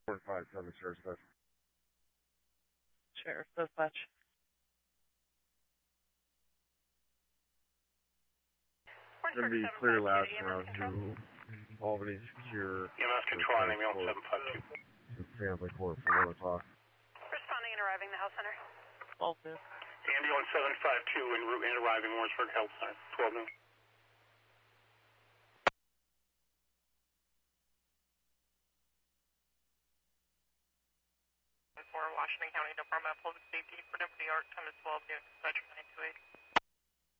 457 Sheriff's Dispatch. Sheriff's Dispatch. Going to be clear last round to Albany here. EMS control on email 752. Family court for 1 o'clock. Responding and arriving the health center. 12 noon. Ambulance 752 en route and arriving Morrisburg Health Center. 12 noon. For Washington County Department of Public Safety for Deputy Art, time is 12 noon, dispatch 928.